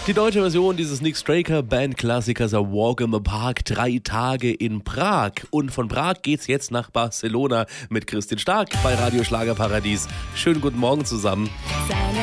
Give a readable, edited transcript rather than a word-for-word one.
Die deutsche Version dieses Nick Straker Bandklassikers A Walk in the Park, 3 Tage in Prag. Und von Prag geht's jetzt nach Barcelona mit Christian Stark bei Radio Schlagerparadies. Schönen guten Morgen zusammen.